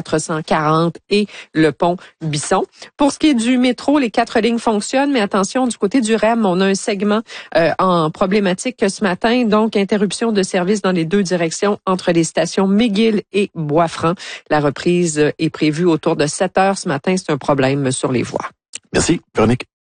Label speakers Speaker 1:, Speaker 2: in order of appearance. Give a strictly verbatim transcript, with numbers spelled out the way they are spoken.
Speaker 1: entre cent quarante et le pont Bisson. Pour ce qui est du métro, les quatre lignes fonctionnent, mais attention, du côté du R E M, on a un segment euh, en problématique ce matin, donc interruption de service dans les deux directions entre les stations McGill et Bois-Franc. La reprise est prévue autour de sept heures ce matin. C'est un problème sur les voies.
Speaker 2: Merci, Véronique.